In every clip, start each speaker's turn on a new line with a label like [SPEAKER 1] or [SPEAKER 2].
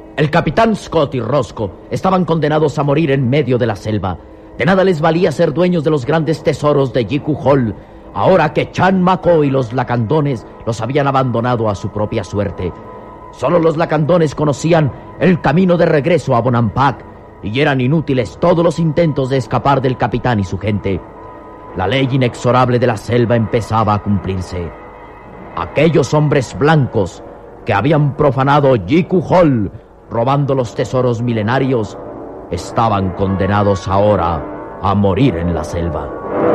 [SPEAKER 1] El capitán Scott y Roscoe estaban condenados a morir en medio de la selva. De nada les valía ser dueños de los grandes tesoros de Jiku Hall, ahora que Chan Mako y los lacandones los habían abandonado a su propia suerte. Solo los lacandones conocían el camino de regreso a Bonampak, y eran inútiles todos los intentos de escapar del capitán y su gente. La ley inexorable de la selva empezaba a cumplirse. Aquellos hombres blancos que habían profanado Jiku Hall, robando los tesoros milenarios, estaban condenados ahora a morir en la selva.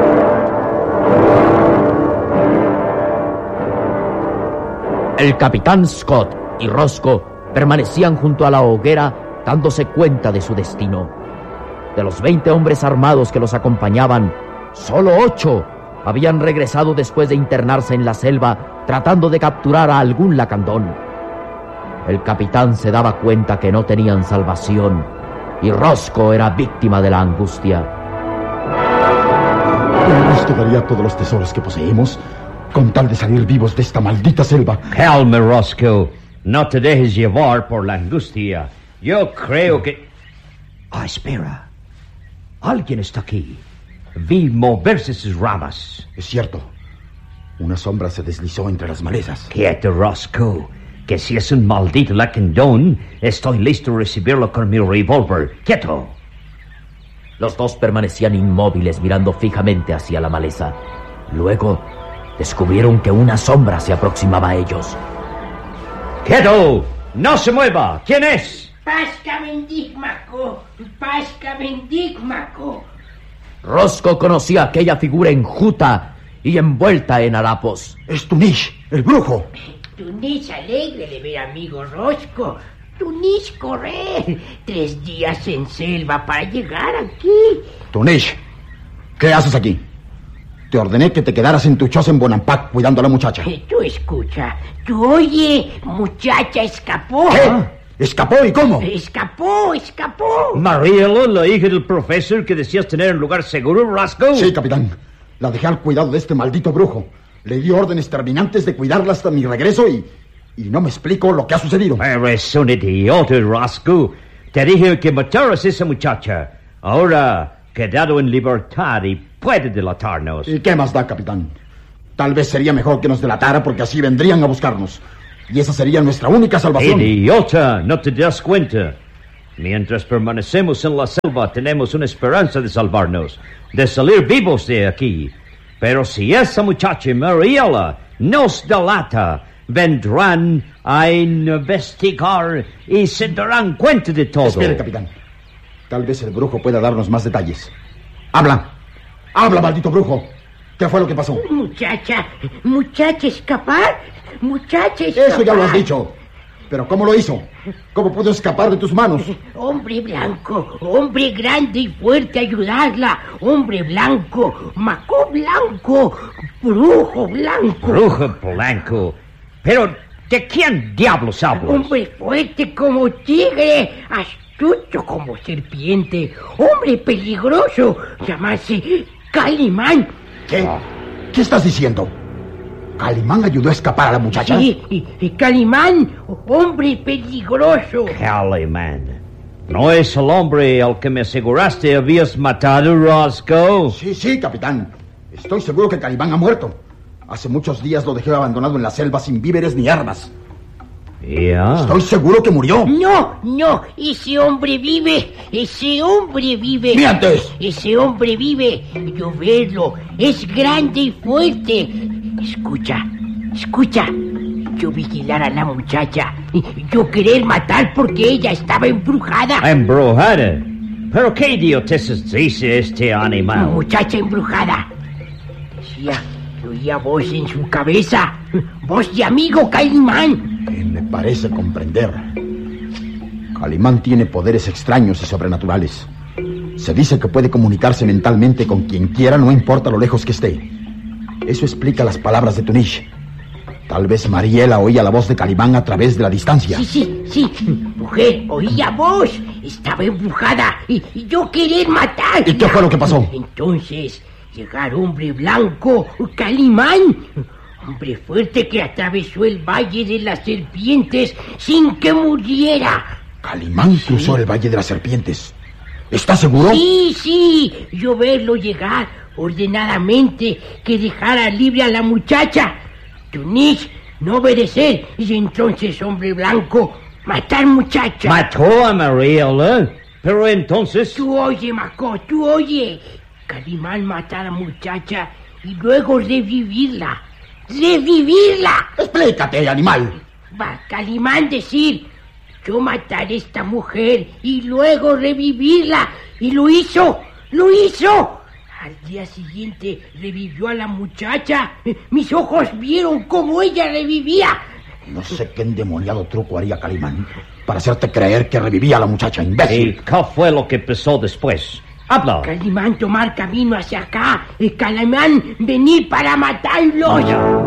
[SPEAKER 1] El capitán Scott y Roscoe permanecían junto a la hoguera, dándose cuenta de su destino. De los 20 hombres armados que los acompañaban, solo 8 habían regresado después de internarse en la selva, tratando de capturar a algún lacandón. El capitán se daba cuenta que no tenían salvación, y Roscoe era víctima de la angustia.
[SPEAKER 2] ¿Nos quedaría todos los tesoros que poseemos con tal de salir vivos de esta maldita selva?
[SPEAKER 3] Calma, Roscoe. No te dejes llevar por la angustia. Yo creo que... espera. Alguien está aquí. Vi moverse sus ramas.
[SPEAKER 2] Es cierto. Una sombra se deslizó entre las malezas.
[SPEAKER 3] Quieto, Roscoe. Que si es un maldito lacandón, estoy listo a recibirlo con mi revólver. ¡Quieto!
[SPEAKER 1] Los dos permanecían inmóviles mirando fijamente hacia la maleza. Luego descubrieron que una sombra se aproximaba a ellos.
[SPEAKER 3] ¡Quieto! ¡No se mueva! ¿Quién es?
[SPEAKER 4] Pasca Mendigmaco. Pasca Mendigmaco.
[SPEAKER 1] Roscoe conocía aquella figura enjuta y envuelta en harapos.
[SPEAKER 2] Es Tunish, el brujo.
[SPEAKER 4] Tunish alegre de ver amigo Roscoe. Tunish correr 3 días en selva para llegar aquí.
[SPEAKER 2] Tunish, ¿qué haces aquí? Te ordené que te quedaras en tu choza en Bonampak cuidando a la muchacha.
[SPEAKER 4] Tú escucha, tú oye, muchacha escapó.
[SPEAKER 2] ¿Qué? ¿Escapó y cómo?
[SPEAKER 4] Escapó.
[SPEAKER 3] Mariela, la hija del profesor que decías tener en lugar seguro, Roscoe.
[SPEAKER 2] Sí, capitán. La dejé al cuidado de este maldito brujo. Le di órdenes terminantes de cuidarla hasta mi regreso y no me explico lo que ha sucedido.
[SPEAKER 3] Eres un idiota, Roscoe. Te dije que mataras a esa muchacha. Ahora quedado en libertad y puede delatarnos.
[SPEAKER 2] ¿Y qué más da, capitán? Tal vez sería mejor que nos delatara porque así vendrían a buscarnos. Y esa sería nuestra única salvación.
[SPEAKER 3] ¡Idiota! ¿No te das cuenta? Mientras permanecemos en la selva tenemos una esperanza de salvarnos, de salir vivos de aquí. Pero si esa muchacha Mariela nos delata, vendrán a investigar y se darán cuenta de todo.
[SPEAKER 2] Espere, capitán. Tal vez el brujo pueda darnos más detalles. ¡Habla! ¡Habla, maldito brujo! ¿Qué fue lo que pasó?
[SPEAKER 4] Muchacha escapar.
[SPEAKER 2] Eso ya lo has dicho. ¿Pero cómo lo hizo? ¿Cómo pudo escapar de tus manos?
[SPEAKER 4] Hombre blanco, hombre grande y fuerte, ayudarla. Hombre blanco, Macó blanco, brujo blanco.
[SPEAKER 3] Brujo blanco. Pero, ¿de quién diablos hablas?
[SPEAKER 4] Hombre fuerte como tigre, astuto como serpiente, hombre peligroso, llamarse Calimán.
[SPEAKER 2] ¿Qué? ¿Qué estás diciendo? ¿Calimán ayudó a escapar a la muchacha?
[SPEAKER 4] Sí, y Calimán, hombre peligroso.
[SPEAKER 3] Calimán. ¿No es el hombre al que me aseguraste habías matado, Roscoe?
[SPEAKER 2] Sí, capitán. Estoy seguro que Calimán ha muerto. Hace muchos días lo dejé abandonado en la selva sin víveres ni armas.
[SPEAKER 3] ¿Ya?
[SPEAKER 2] Estoy seguro que murió.
[SPEAKER 4] No, ese hombre vive.
[SPEAKER 2] ¡Mientes!
[SPEAKER 4] Ese hombre vive. Yo verlo, es grande y fuerte. Escucha. Yo vigilar a la muchacha. Yo querer matar porque ella estaba embrujada.
[SPEAKER 3] ¿Embrujada? ¿Pero qué idioteces dice este animal?
[SPEAKER 4] Muchacha embrujada. Decía que oía voz en su cabeza. Voz de amigo Calimán.
[SPEAKER 2] Me parece comprender. Calimán tiene poderes extraños y sobrenaturales. Se dice que puede comunicarse mentalmente con quien quiera, no importa lo lejos que esté. Eso explica las palabras de Tunish. Tal vez Mariela oía la voz de Calimán a través de la distancia.
[SPEAKER 4] Sí. Mujer, oía voz. Estaba embrujada y yo querer matar.
[SPEAKER 2] ¿Y qué fue lo que pasó?
[SPEAKER 4] Entonces, llegar hombre blanco, Calimán. Hombre fuerte que atravesó el Valle de las Serpientes sin que muriera.
[SPEAKER 2] Calimán cruzó el Valle de las Serpientes. ¿Estás seguro?
[SPEAKER 4] Sí, yo verlo llegar ordenadamente, que dejara libre a la muchacha. Tunís, no obedecer, y entonces, hombre blanco, matar muchacha.
[SPEAKER 3] Mató a Mariela, pero entonces...
[SPEAKER 4] Tú oye, Macó, tú oye. Calimán matar a muchacha y luego revivirla. ¡Revivirla!
[SPEAKER 2] Explícate, animal.
[SPEAKER 4] Va Calimán decir, yo mataré a esta mujer y luego revivirla. Y lo hizo. Al día siguiente revivió a la muchacha. Mis ojos vieron cómo ella revivía.
[SPEAKER 2] No sé qué endemoniado truco haría Calimán para hacerte creer que revivía a la muchacha, imbécil.
[SPEAKER 3] ¿Y qué fue lo que pasó después? Habla.
[SPEAKER 4] Calimán tomar camino hacia acá. Calimán venir para matarlos.